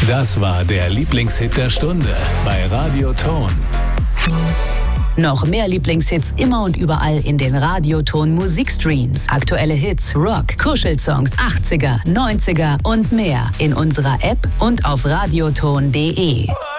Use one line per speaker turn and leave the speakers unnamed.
Das war der Lieblingshit der Stunde bei Radio Ton.
Noch mehr Lieblingshits immer und überall in den Radioton Musikstreams. Aktuelle Hits, Rock, Kuschelsongs, 80er, 90er und mehr in unserer App und auf radioton.de.